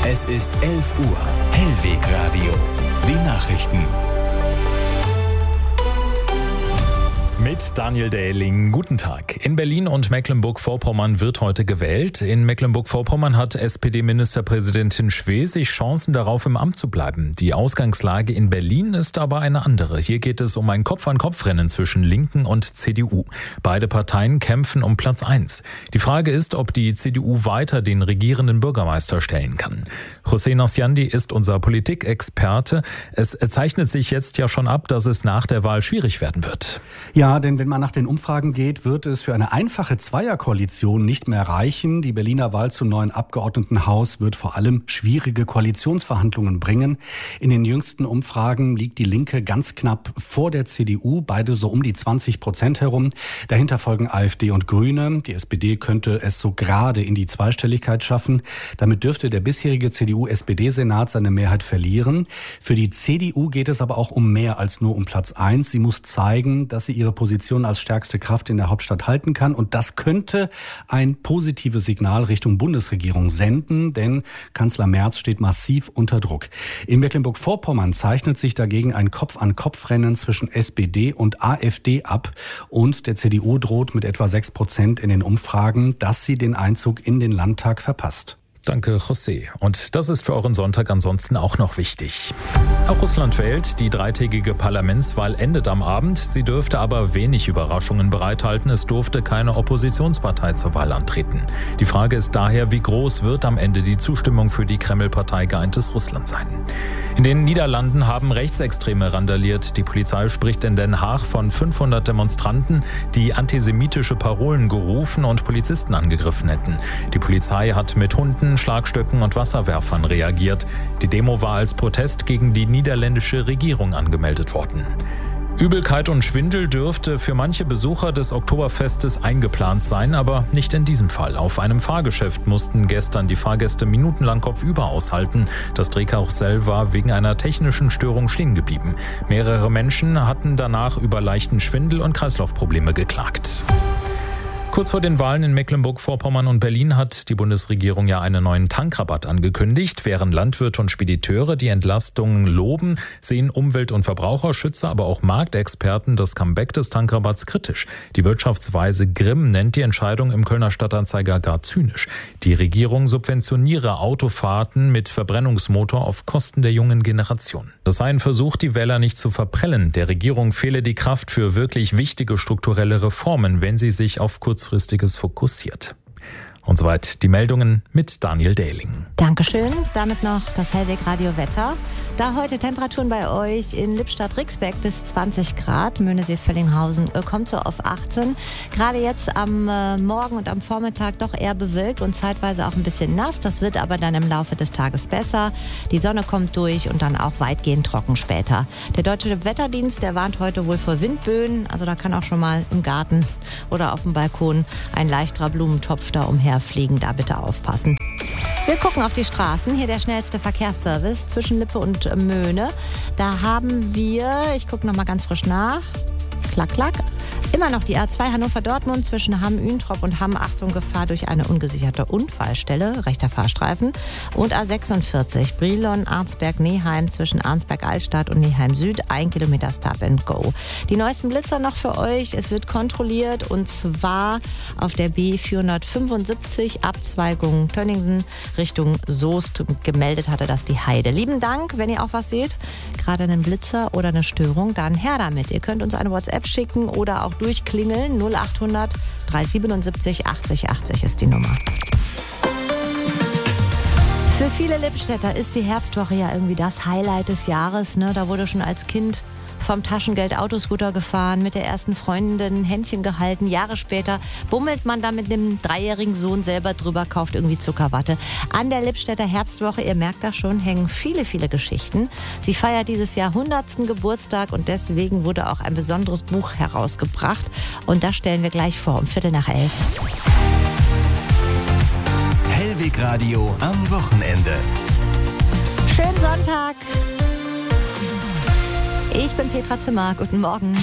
Es ist 11 Uhr. Hellwegradio. Die Nachrichten. Mit Daniel Dähling. Guten Tag. In Berlin und Mecklenburg-Vorpommern wird heute gewählt. In Mecklenburg-Vorpommern hat SPD-Ministerpräsidentin Schwesig Chancen darauf, im Amt zu bleiben. Die Ausgangslage in Berlin ist aber eine andere. Hier geht es um ein Kopf-an-Kopf-Rennen zwischen Linken und CDU. Beide Parteien kämpfen um Platz 1. Die Frage ist, ob die CDU weiter den regierenden Bürgermeister stellen kann. José Nasciandi ist unser Politikexperte. Es zeichnet sich jetzt ja schon ab, dass es nach der Wahl schwierig werden wird. Ja, denn wenn man nach den Umfragen geht, wird es für eine einfache Zweierkoalition nicht mehr reichen. Die Berliner Wahl zum neuen Abgeordnetenhaus wird vor allem schwierige Koalitionsverhandlungen bringen. In den jüngsten Umfragen liegt die Linke ganz knapp vor der CDU, beide so um die 20% herum. Dahinter folgen AfD und Grüne. Die SPD könnte es so gerade in die Zweistelligkeit schaffen. Damit dürfte der bisherige CDU-SPD-Senat seine Mehrheit verlieren. Für die CDU geht es aber auch um mehr als nur um Platz 1. Sie muss zeigen, dass sie ihre Position als stärkste Kraft in der Hauptstadt halten kann. Und das könnte ein positives Signal Richtung Bundesregierung senden, denn Kanzler Merz steht massiv unter Druck. In Mecklenburg-Vorpommern zeichnet sich dagegen ein Kopf-an-Kopf-Rennen zwischen SPD und AfD ab. Und der CDU droht mit etwa 6% in den Umfragen, dass sie den Einzug in den Landtag verpasst. Danke, José. Und das ist für euren Sonntag ansonsten auch noch wichtig. Auch Russland wählt. Die dreitägige Parlamentswahl endet am Abend. Sie dürfte aber wenig Überraschungen bereithalten. Es durfte keine Oppositionspartei zur Wahl antreten. Die Frage ist daher, wie groß wird am Ende die Zustimmung für die Kreml-Partei Geeintes Russland sein? In den Niederlanden haben Rechtsextreme randaliert. Die Polizei spricht in Den Haag von 500 Demonstranten, die antisemitische Parolen gerufen und Polizisten angegriffen hätten. Die Polizei hat mit Hunden, Schlagstöcken und Wasserwerfern reagiert. Die Demo war als Protest gegen die niederländische Regierung angemeldet worden. Übelkeit und Schwindel dürfte für manche Besucher des Oktoberfestes eingeplant sein, aber nicht in diesem Fall. Auf einem Fahrgeschäft mussten gestern die Fahrgäste minutenlang kopfüber aushalten. Das Drehkarussell war wegen einer technischen Störung stehen geblieben. Mehrere Menschen hatten danach über leichten Schwindel und Kreislaufprobleme geklagt. Kurz vor den Wahlen in Mecklenburg-Vorpommern und Berlin hat die Bundesregierung ja einen neuen Tankrabatt angekündigt. Während Landwirte und Spediteure die Entlastungen loben, sehen Umwelt- und Verbraucherschützer, aber auch Marktexperten das Comeback des Tankrabatts kritisch. Die Wirtschaftsweise Grimm nennt die Entscheidung im Kölner Stadtanzeiger gar zynisch. Die Regierung subventioniere Autofahrten mit Verbrennungsmotor auf Kosten der jungen Generation. Das sei ein Versuch, die Wähler nicht zu verprellen. Der Regierung fehle die Kraft für wirklich wichtige strukturelle Reformen, wenn sie sich auf Kurzfristiges fokussiert. Und soweit die Meldungen mit Daniel Dähling. Dankeschön. Damit noch das Hellwegradio-Wetter. Da heute Temperaturen bei euch in Lippstadt-Rixbeck bis 20 Grad, Möhnesee-Fellinghausen kommt so auf 18. Gerade jetzt am Morgen und am Vormittag doch eher bewölkt und zeitweise auch ein bisschen nass. Das wird aber dann im Laufe des Tages besser. Die Sonne kommt durch und dann auch weitgehend trocken später. Der Deutsche Wetterdienst, der warnt heute wohl vor Windböen. Also da kann auch schon mal im Garten oder auf dem Balkon ein leichterer Blumentopf da umherfliegen. Da bitte aufpassen. Wir gucken auf die Straßen. Hier der schnellste Verkehrsservice zwischen Lippe und Möhne. Da haben wir, ich gucke noch mal ganz frisch nach, klack, klack, immer noch die A2 Hannover-Dortmund zwischen Hamm-Üntrop und Hamm. Achtung, Gefahr durch eine ungesicherte Unfallstelle, rechter Fahrstreifen. Und A46 Brilon-Arnsberg-Neheim zwischen Arnsberg-Altstadt und Neheim-Süd, 1 Kilometer Stop and Go. Die neuesten Blitzer noch für euch. Es wird kontrolliert und zwar auf der B475 Abzweigung Tönningsen Richtung Soest. Gemeldet hatte das die Heide. Lieben Dank, wenn ihr auch was seht, gerade einen Blitzer oder eine Störung, dann her damit. Ihr könnt uns eine WhatsApp schicken oder auch durchklingeln. 0800 377 80 80 ist die Nummer. Für viele Lippstädter ist die Herbstwoche ja irgendwie das Highlight des Jahres. Ne? Da wurde schon als Kind vom Taschengeld Autoscooter gefahren, mit der ersten Freundin Händchen gehalten. Jahre später bummelt man da mit dem 3-jährigen Sohn selber drüber, kauft irgendwie Zuckerwatte. An der Lippstädter Herbstwoche, ihr merkt das schon, hängen viele, viele Geschichten. Sie feiert dieses Jahr 100. Geburtstag und deswegen wurde auch ein besonderes Buch herausgebracht. Und das stellen wir gleich vor, um 11:15. Hellwegradio am Wochenende. Schönen Sonntag. Ich bin Petra Zimmer. Guten Morgen.